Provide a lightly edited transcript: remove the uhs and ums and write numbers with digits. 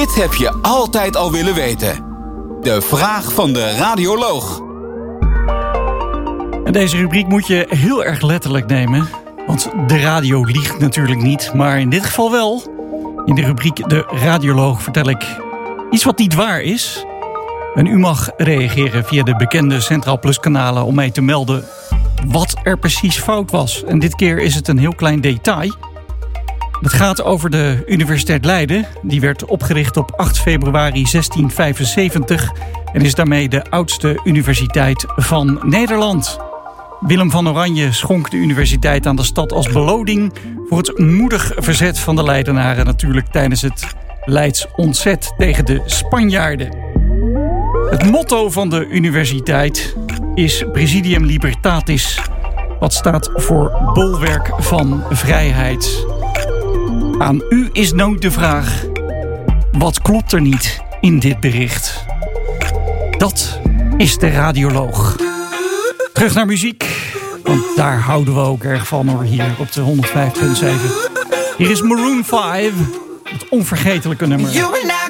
Dit heb je altijd al willen weten. De vraag van de radioloog. En deze rubriek moet je heel erg letterlijk nemen. Want de radio liegt natuurlijk niet, maar in dit geval wel. In de rubriek De Radioloog vertel ik iets wat niet waar is. En u mag reageren via de bekende Centraal Plus kanalen om mij te melden wat er precies fout was. En dit keer is het een heel klein detail. Het gaat over de Universiteit Leiden. Die werd opgericht op 8 februari 1675 en is daarmee de oudste universiteit van Nederland. Willem van Oranje schonk de universiteit aan de stad als beloning voor het moedig verzet van de Leidenaren, natuurlijk tijdens het Leids ontzet tegen de Spanjaarden. Het motto van de universiteit is Praesidium Libertatis, wat staat voor bolwerk van vrijheid. Aan u is nu de vraag: wat klopt er niet in dit bericht? Dat is de radioloog. Terug naar muziek, want daar houden we ook erg van hoor, hier op de 105.7. Hier is Maroon 5, het onvergetelijke nummer. You and I